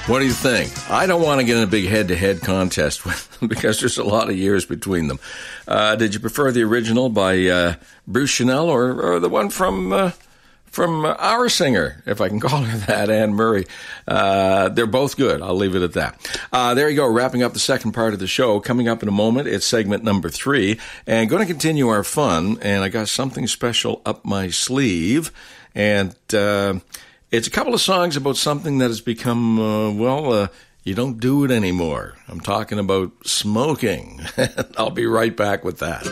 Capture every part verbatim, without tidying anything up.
What do you think? I don't want to get in a big head-to-head contest with them because there's a lot of years between them. Uh, did you prefer the original by uh, Bruce Chanel or, or the one from uh, from our singer, if I can call her that, Anne Murray? Uh, they're both good. I'll leave it at that. Uh, there you go, wrapping up the second part of the show. Coming up in a moment, it's segment number three, and going to continue our fun, and I got something special up my sleeve, and... Uh, It's a couple of songs about something that has become, uh, well, uh, you don't do it anymore. I'm talking about smoking. I'll be right back with that.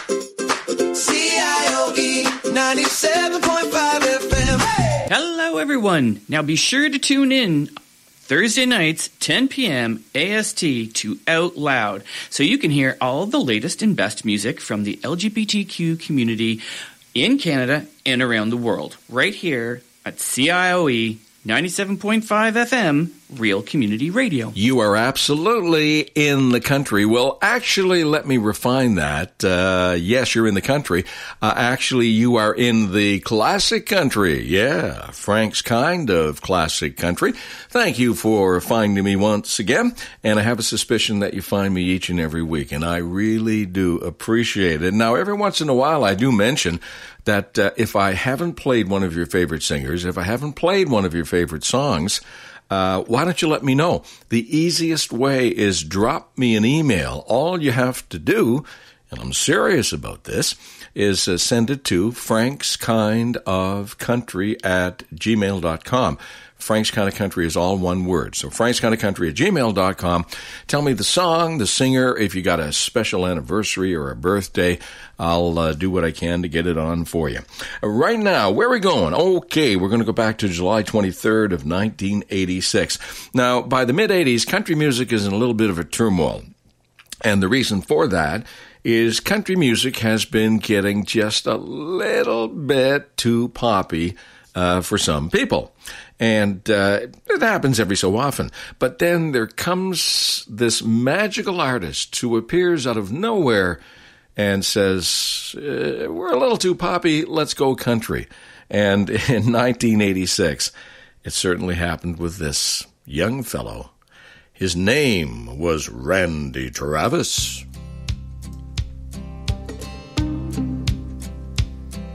C I O E ninety-seven point five F M. Hey! Hello, everyone. Now be sure to tune in Thursday nights, ten p.m. A S T to Out Loud, so you can hear all the latest and best music from the L G B T Q community in Canada and around the world, right here at C I O E ninety-seven point five F M, Real Community Radio. You are absolutely in the country. Well, actually, let me refine that. Uh, yes, you're in the country. Uh, actually, you are in the classic country. Yeah, Frank's kind of classic country. Thank you for finding me once again. And I have a suspicion that you find me each and every week, and I really do appreciate it. Now, every once in a while, I do mention that uh, if I haven't played one of your favorite singers, if I haven't played one of your favorite songs, uh, why don't you let me know? The easiest way is drop me an email. All you have to do, and I'm serious about this, is uh, send it to frankskindofcountry at gmail dot com. Frank's Kind of Country is all one word. So Frank's Kind of Country at gmail dot com. Tell me the song, the singer. If you got a special anniversary or a birthday, I'll uh, do what I can to get it on for you. Uh, right now, where are we going? Okay, we're going to go back to July twenty-third of nineteen eighty-six. Now, by the mid-eighties, country music is in a little bit of a turmoil. And the reason for that is country music has been getting just a little bit too poppy uh, for some people. And uh, it happens every so often. But then there comes this magical artist who appears out of nowhere and says, uh, we're a little too poppy, let's go country. And in nineteen eighty-six, it certainly happened with this young fellow. His name was Randy Travis.